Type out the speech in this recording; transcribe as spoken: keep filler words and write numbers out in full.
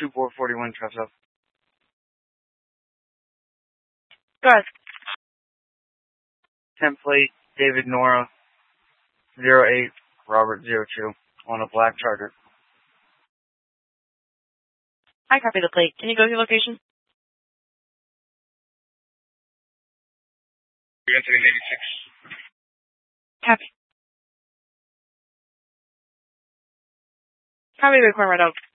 two four four one, trucks up. Go ahead. Template, David Nora, zero eight, Robert zero two, on a black Charger. I copy the plate. Can you go to your location? Entering eighty-six. Copy. Copy the requirement out.